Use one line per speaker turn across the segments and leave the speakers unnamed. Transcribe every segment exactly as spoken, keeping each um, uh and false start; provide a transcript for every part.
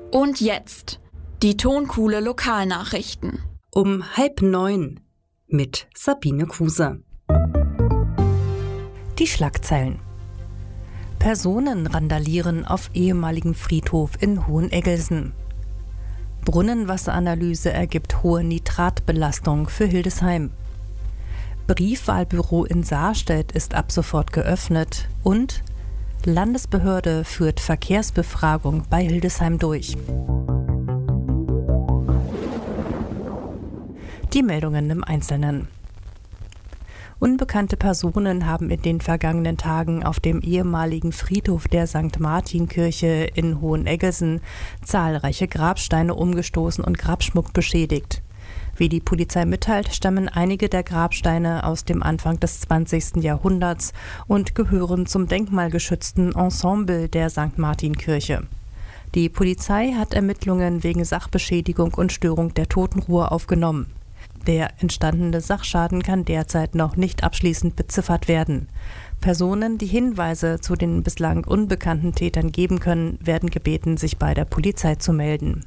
Und jetzt die Tonkuhle Lokalnachrichten.
Um halb neun mit Sabine Kruse. Die Schlagzeilen. Personen randalieren auf ehemaligen Friedhof in Hoheneggelsen. Brunnenwasseranalyse ergibt hohe Nitratbelastung für Hildesheim. Briefwahlbüro in Saarstedt ist ab sofort geöffnet und Landesbehörde führt Verkehrsbefragung bei Hildesheim durch. Die Meldungen im Einzelnen. Unbekannte Personen haben in den vergangenen Tagen auf dem ehemaligen Friedhof der Sankt Martin-Kirche in Hoheneggelsen zahlreiche Grabsteine umgestoßen und Grabschmuck beschädigt. Wie die Polizei mitteilt, stammen einige der Grabsteine aus dem Anfang des zwanzigsten Jahrhunderts und gehören zum denkmalgeschützten Ensemble der Sankt Martin-Kirche. Die Polizei hat Ermittlungen wegen Sachbeschädigung und Störung der Totenruhe aufgenommen. Der entstandene Sachschaden kann derzeit noch nicht abschließend beziffert werden. Personen, die Hinweise zu den bislang unbekannten Tätern geben können, werden gebeten, sich bei der Polizei zu melden.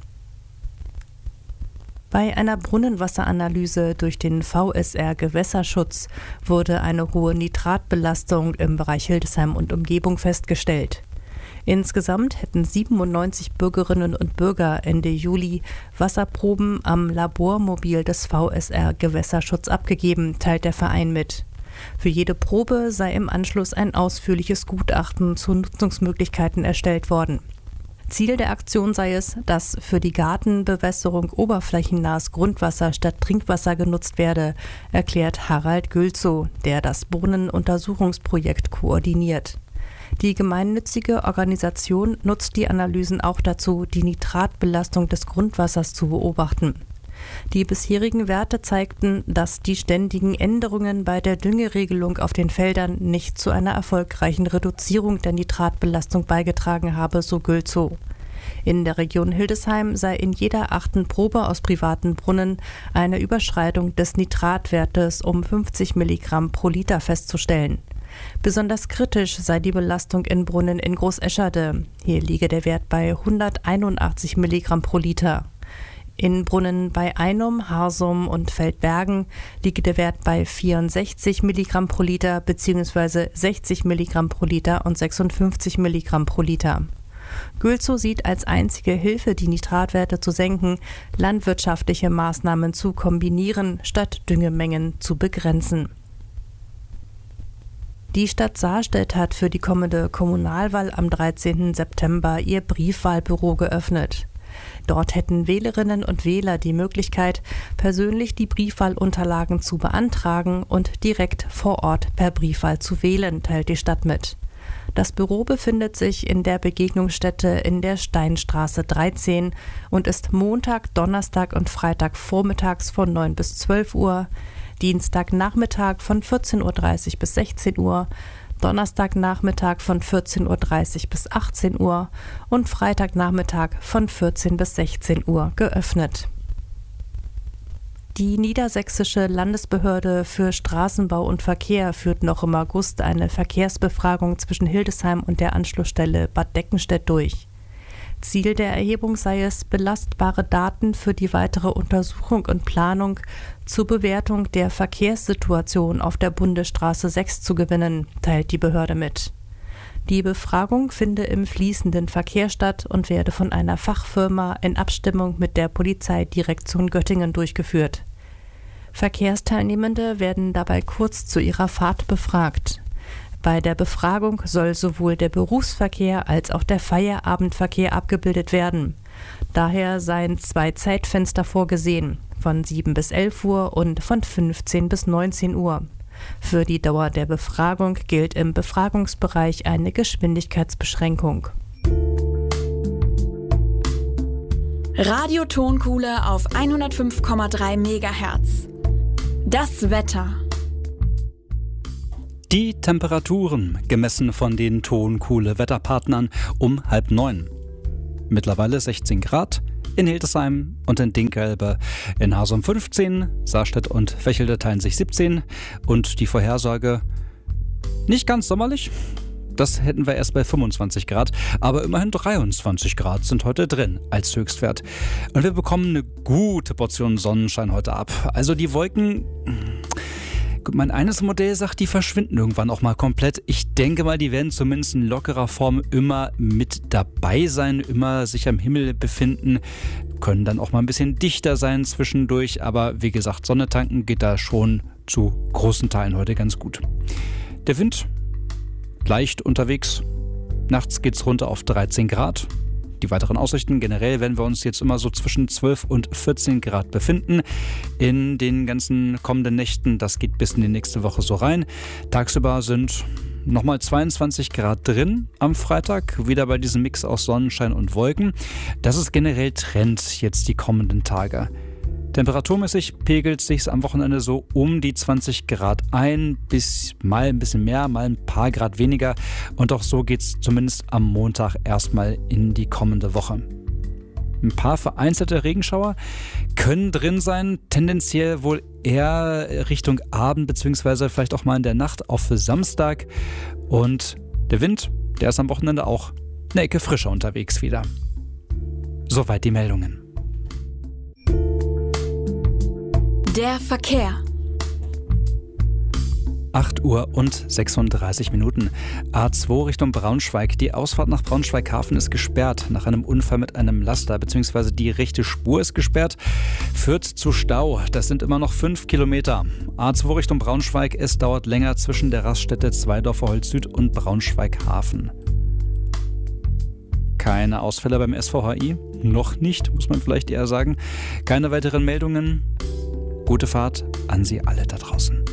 Bei einer Brunnenwasseranalyse durch den V S R Gewässerschutz wurde eine hohe Nitratbelastung im Bereich Hildesheim und Umgebung festgestellt. Insgesamt hätten siebenundneunzig Bürgerinnen und Bürger Ende Juli Wasserproben am Labormobil des V S R Gewässerschutz abgegeben, teilt der Verein mit. Für jede Probe sei im Anschluss ein ausführliches Gutachten zu Nutzungsmöglichkeiten erstellt worden. Ziel der Aktion sei es, dass für die Gartenbewässerung oberflächennahes Grundwasser statt Trinkwasser genutzt werde, erklärt Harald Gülzow, der das Brunnenuntersuchungsprojekt koordiniert. Die gemeinnützige Organisation nutzt die Analysen auch dazu, die Nitratbelastung des Grundwassers zu beobachten. Die bisherigen Werte zeigten, dass die ständigen Änderungen bei der Düngeregelung auf den Feldern nicht zu einer erfolgreichen Reduzierung der Nitratbelastung beigetragen habe, so Gülzow. In der Region Hildesheim sei in jeder achten Probe aus privaten Brunnen eine Überschreitung des Nitratwertes um fünfzig Milligramm pro Liter festzustellen. Besonders kritisch sei die Belastung in Brunnen in Großescherde. Hier liege der Wert bei hunderteinundachtzig Milligramm pro Liter. In Brunnen bei Einum, Harsum und Feldbergen liege der Wert bei vierundsechzig Milligramm pro Liter bzw. sechzig Milligramm pro Liter und sechsundfünfzig Milligramm pro Liter. Gülzow sieht als einzige Hilfe, die Nitratwerte zu senken, landwirtschaftliche Maßnahmen zu kombinieren, statt Düngemengen zu begrenzen. Die Stadt Saarstedt hat für die kommende Kommunalwahl am dreizehnten September ihr Briefwahlbüro geöffnet. Dort hätten Wählerinnen und Wähler die Möglichkeit, persönlich die Briefwahlunterlagen zu beantragen und direkt vor Ort per Briefwahl zu wählen, teilt die Stadt mit. Das Büro befindet sich in der Begegnungsstätte in der Steinstraße dreizehn und ist Montag, Donnerstag und Freitag vormittags von neun bis zwölf Uhr, Dienstagnachmittag von vierzehn Uhr dreißig bis sechzehn Uhr, Donnerstagnachmittag von vierzehn Uhr dreißig bis achtzehn Uhr und Freitagnachmittag von vierzehn bis sechzehn Uhr geöffnet. Die Niedersächsische Landesbehörde für Straßenbau und Verkehr führt noch im August eine Verkehrsbefragung zwischen Hildesheim und der Anschlussstelle Bad Deckenstedt durch. Ziel der Erhebung sei es, belastbare Daten für die weitere Untersuchung und Planung zur Bewertung der Verkehrssituation auf der Bundesstraße sechs zu gewinnen, teilt die Behörde mit. Die Befragung finde im fließenden Verkehr statt und werde von einer Fachfirma in Abstimmung mit der Polizeidirektion Göttingen durchgeführt. Verkehrsteilnehmende werden dabei kurz zu ihrer Fahrt befragt. Bei der Befragung soll sowohl der Berufsverkehr als auch der Feierabendverkehr abgebildet werden. Daher seien zwei Zeitfenster vorgesehen, von sieben bis elf Uhr und von fünfzehn bis neunzehn Uhr. Für die Dauer der Befragung gilt im Befragungsbereich eine Geschwindigkeitsbeschränkung.
Radio Tonkuhle auf hundertfünf Komma drei Megahertz. Das Wetter.
Die Temperaturen, gemessen von den Tonkuhle-Wetterpartnern, um halb neun. Mittlerweile sechzehn Grad in Hildesheim und in Dinkgelbe. In Harsum fünfzehn, Saarstedt und Vechelde teilen sich siebzehn. Und die Vorhersage nicht ganz sommerlich, Das hätten wir erst bei fünfundzwanzig Grad, aber immerhin dreiundzwanzig Grad sind heute drin als Höchstwert. Und wir bekommen eine gute Portion Sonnenschein heute ab. Also die Wolken, mein eines Modell sagt, die verschwinden irgendwann auch mal komplett. Ich denke mal, die werden zumindest in lockerer Form immer mit dabei sein, immer sich am Himmel befinden, können dann auch mal ein bisschen dichter sein zwischendurch. Aber wie gesagt, Sonne tanken geht da schon zu großen Teilen heute ganz gut. Der Wind leicht unterwegs. Nachts geht's runter auf dreizehn Grad. Die weiteren Aussichten generell werden wir uns jetzt immer so zwischen zwölf und vierzehn Grad befinden. In den ganzen kommenden Nächten, das geht bis in die nächste Woche so rein. Tagsüber sind nochmal zweiundzwanzig Grad drin am Freitag, wieder bei diesem Mix aus Sonnenschein und Wolken. Das ist generell Trend jetzt die kommenden Tage. Temperaturmäßig pegelt sich am Wochenende so um die zwanzig Grad ein, bis mal ein bisschen mehr, mal ein paar Grad weniger. Und auch so geht es zumindest am Montag erstmal in die kommende Woche. Ein paar vereinzelte Regenschauer können drin sein, tendenziell wohl eher Richtung Abend beziehungsweise vielleicht auch mal in der Nacht auf Samstag. Und der Wind, der ist am Wochenende auch eine Ecke frischer unterwegs wieder. Soweit die Meldungen.
Der Verkehr.
acht Uhr und sechsunddreißig Minuten. A zwei Richtung Braunschweig. Die Ausfahrt nach Braunschweig-Hafen ist gesperrt nach einem Unfall mit einem Laster, beziehungsweise die rechte Spur ist gesperrt, führt zu Stau. Das sind immer noch fünf Kilometer. A zwei Richtung Braunschweig. Es dauert länger zwischen der Raststätte Zweidorfer Holz Süd und Braunschweig-Hafen. Keine Ausfälle beim S V H I. Noch nicht, muss man vielleicht eher sagen. Keine weiteren Meldungen. Gute Fahrt an Sie alle da draußen.